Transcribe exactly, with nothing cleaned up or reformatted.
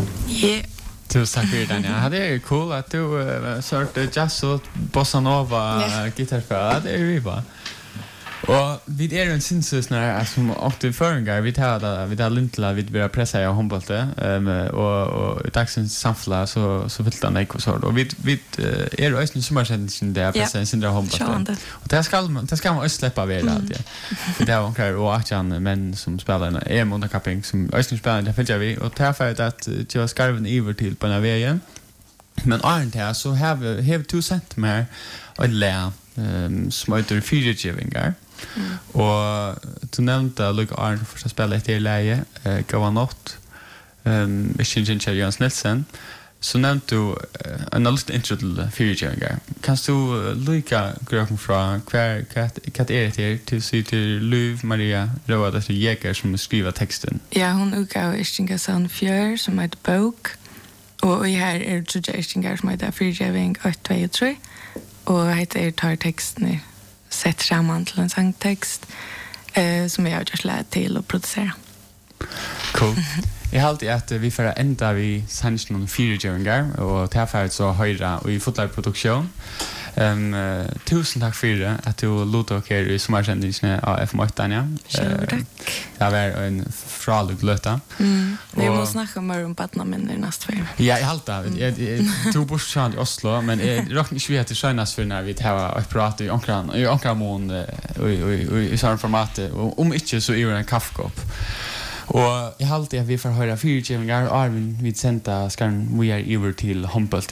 Yeah. Tusen tack för det, ja. Det är cool att du uh, sort jazz och bossa nova yeah. gitarrspel. Det är ju bra. Och vi är en sinnssnär som åkte förringar vi tar vi tar lintla vi börjar pressa jag handbollte um, och och i dagens samfla så så vill det näko så och vi vi är ju ösnen sommarsändningen där pressa sin där handbollte. Och det ska det ska man släppa vidare alltid. Det är onklar och achan män som spelar en underkapping som ösnen spelar det finns jag vi och tar för att jag skarven över till på den vägen. Men aren't här så have have two cent mer och lä ehm smarter fyrtjuvingar. Mm. Och du nämnde Luke Arn för att spela ett i läge eh Gåva Natt ehm Machine Chen Jans Nelson så nämnde du en liten intro till fyrtjuvingar. Kan du Luka gruppen från kvar kat kat är det till se till Luv Maria Roda till Jäger som skriver texten. Ja, hon utgav Istinga sån fjör som heter bok och jag här är suggestingar som heter fyrtjuving ett två tre och heter tar texten sett samman till en sångtext eh, som jag har just lärt till att producera. Cool. Jag har alltid att vi får ända vi sänds någon fyrtjuvingar och tillfället så höra och i fotbollsproduktion. Um, uh, tusen tack för det att du låter och er i sommarsändningen av F M åtta. Ja. Uh, tack. Det var en fralig löta. Mm. Vi måste snacka mer om Patnamen i nästa film. Ja, jag halta. Jag tog bort i Oslo, men jag råkade inte vi att det skönas för när vi tar ett prat i Ankran i Ankramon i i sån format och om inte så är det en kaffekopp. Och jag har alltid att vi får höra fyrtjuvingar och Arvin vid sända ska vi är över till Humboldt